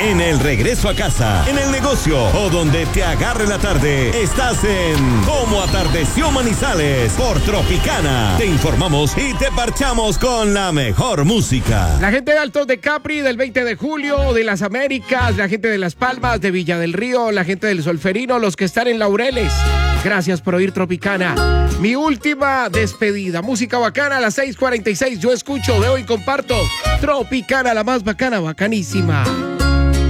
en el regreso a casa, en el negocio o donde te agarre la tarde. Estás en Cómo Atardeció Manizales por Tropicana. Te informamos y te parchamos con la mejor música. La gente de Altos de Capri del 20 de julio, de las Américas, la gente de Las Palmas, de Villa del Río, la gente del Solferino, los que están en Laureles. Gracias por oír Tropicana. Mi última despedida. Música bacana a las 6:46. Yo escucho, veo y comparto Tropicana, la más bacana, bacanísima.